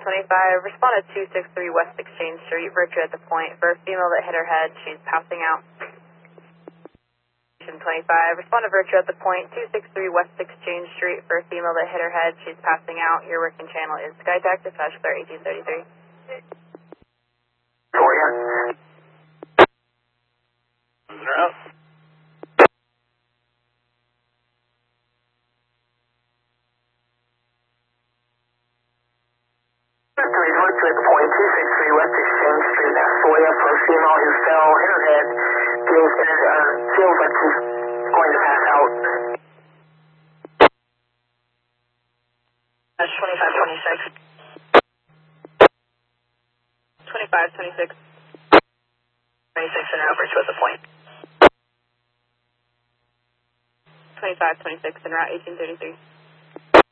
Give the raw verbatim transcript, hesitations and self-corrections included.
twenty-five, respond to two six three West Exchange Street, Virtue at the point. For a female that hit her head, she's passing out. twenty-five, respond to Virtue at the point, two six three West Exchange Street. For a female that hit her head, she's passing out. Your working channel is Skytac, dispatch clear eighteen thirty-three. Victoria. Zero. Virtue at the point, two six three West Exchange Street, Astoria, for a female who fell, hit her head, getting, uh, feels like she's going to pass out. That's twenty-five twenty-six. twenty-five twenty-six. twenty-six and now Virtue at the point. twenty-five twenty-six and route eighteen thirty-three.